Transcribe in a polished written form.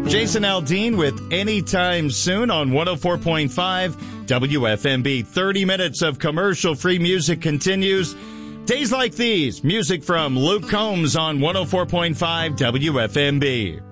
Jason Aldean with Anytime Soon on 104.5 WFMB. 30 minutes of commercial-free music continues. Days like these, music from Luke Combs on 104.5 WFMB.